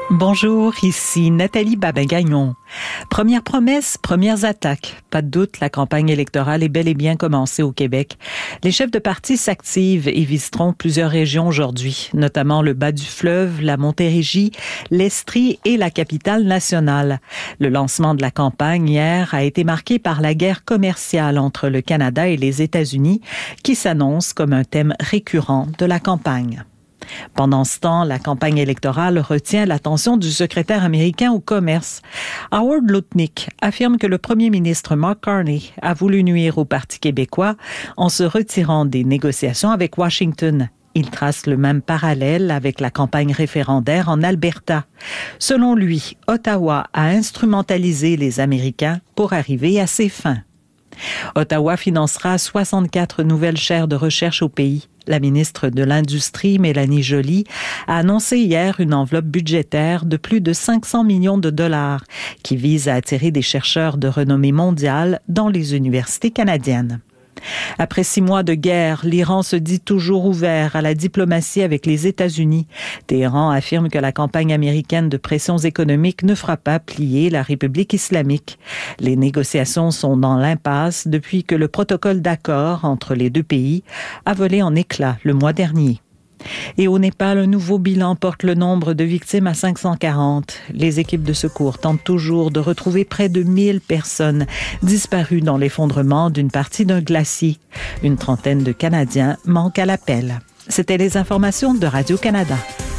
Bonjour, ici Nathalie Babin-Gagnon. Première promesse, premières attaques. Pas de doute, la campagne électorale est bel et bien commencée au Québec. Les chefs de parti s'activent et visiteront plusieurs régions aujourd'hui, notamment le bas du fleuve, la Montérégie, l'Estrie et la capitale nationale. Le lancement de la campagne hier a été marqué par la guerre commerciale entre le Canada et les États-Unis, qui s'annonce comme un thème récurrent de la campagne. Pendant ce temps, la campagne électorale retient l'attention du secrétaire américain au commerce. Howard Lutnick affirme que le premier ministre Mark Carney a voulu nuire au Parti québécois en se retirant des négociations avec Washington. Il trace le même parallèle avec la campagne référendaire en Alberta. Selon lui, Ottawa a instrumentalisé les Américains pour arriver à ses fins. Ottawa financera 64 nouvelles chaires de recherche au pays. La ministre de l'Industrie, Mélanie Joly, a annoncé hier une enveloppe budgétaire de plus de 500 millions de dollars qui vise à attirer des chercheurs de renommée mondiale dans les universités canadiennes. Après 6 mois de guerre, l'Iran se dit toujours ouvert à la diplomatie avec les États-Unis. Téhéran affirme que la campagne américaine de pressions économiques ne fera pas plier la République islamique. Les négociations sont dans l'impasse depuis que le protocole d'accord entre les deux pays a volé en éclats le mois dernier. Et au Népal, un nouveau bilan porte le nombre de victimes à 540. Les équipes de secours tentent toujours de retrouver près de 1000 personnes disparues dans l'effondrement d'une partie d'un glacier. Une trentaine de Canadiens manquent à l'appel. C'était les informations de Radio-Canada.